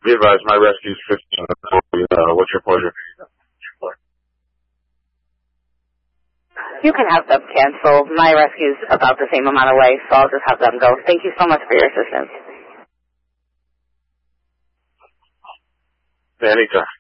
Be advised, my rescue's 15. What's your pleasure? You can have them canceled. My rescue's about the same amount away, so I'll just have them go. Thank you so much for your assistance. Anytime.